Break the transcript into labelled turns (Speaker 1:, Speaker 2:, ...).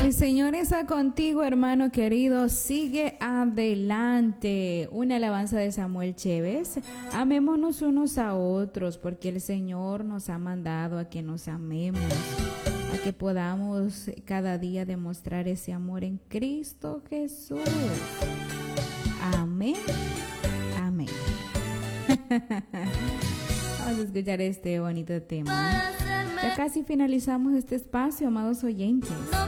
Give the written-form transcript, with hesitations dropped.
Speaker 1: El Señor está contigo, hermano querido. Sigue adelante. Una alabanza de Samuel Chévez. Amémonos unos a otros, porque el Señor nos ha mandado a que nos amemos, a que podamos cada día demostrar ese amor en Cristo Jesús. Amén. Amén. Vamos a escuchar este bonito tema. Ya casi finalizamos este espacio, amados oyentes.